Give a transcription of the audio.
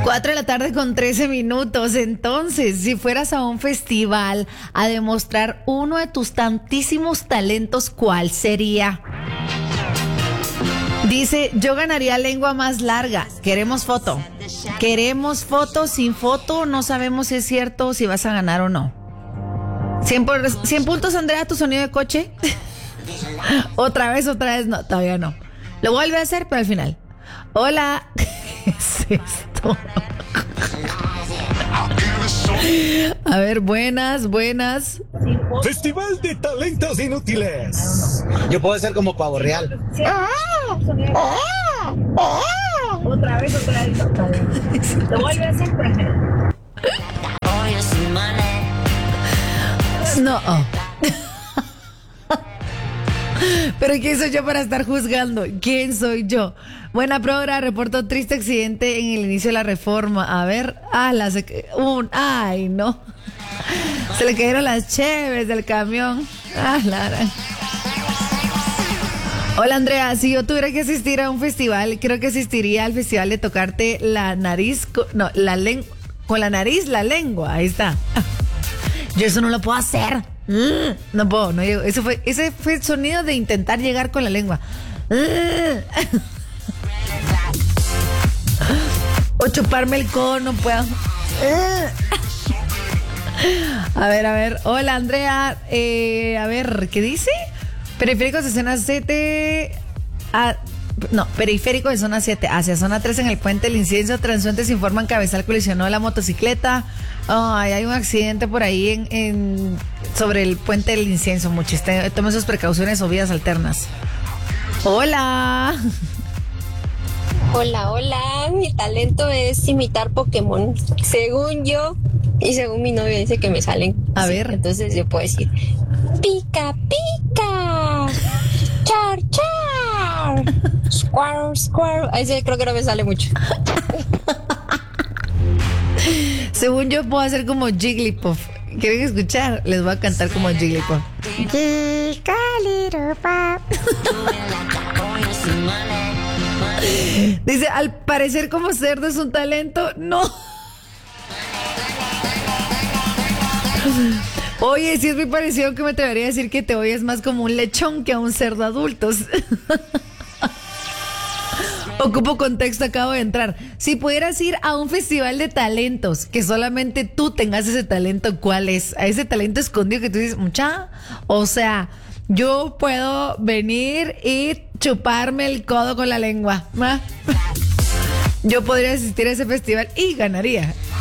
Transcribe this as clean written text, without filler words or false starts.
4:13 a.m. Entonces, si fueras a un festival a demostrar uno de tus tantísimos talentos, ¿cuál sería? Dice, yo ganaría lengua más larga. Queremos foto. Queremos foto. Sin foto no sabemos si es cierto, si vas a ganar o no. 100 puntos, Andrea, tu sonido de coche. Otra vez, no, todavía no. Lo vuelve a hacer, pero al final. Hola. ¿Qué es esto? A ver, buenas. Festival de talentos inútiles. Yo puedo ser como pavo real. Otra vez. Lo vuelve a hacer, pero al final. No. Pero ¿quién soy yo para estar juzgando? ¿Quién soy yo? Buena progra, reportó triste accidente en el inicio de la reforma. A ver, ay, no. Se le cayeron las cheves del camión. Lara. Hola, Andrea, si yo tuviera que asistir a un festival, creo que asistiría al festival de tocarte la nariz, con la nariz, la lengua. Ahí está. Yo eso no lo puedo hacer. No puedo, no llego. Ese fue el sonido de intentar llegar con la lengua. O chuparme el codo, no puedo. A ver. Hola, Andrea. A ver, ¿qué dice? Periféricos de zona 7. Periférico de zona 7 hacia zona 3 en el puente del Incienso. Transeúntes informan cabezal colisionó la motocicleta. Hay un accidente por ahí sobre el puente del Incienso. Tome sus precauciones o vías alternas. Hola. Hola, mi talento es imitar Pokémon. Según yo y según mi novio dice que me salen. A ver. Entonces yo puedo decir pica, pica, char, char, squirrel. Ese creo que no me sale mucho. Según yo puedo hacer como Jigglypuff. ¿Quieren escuchar? Les voy a cantar como Jigglypuff. Dice, al parecer como cerdo es un talento. No. Oye, sí es muy parecido, que me atrevería a decir que te oyes más como un lechón que a un cerdo adulto. Ocupo contexto, acabo de entrar. Si pudieras ir a un festival de talentos, que solamente tú tengas ese talento, ¿cuál es? A ese talento escondido que tú dices, o sea, yo puedo venir y chuparme el codo con la lengua. Yo podría asistir a ese festival y ganaría.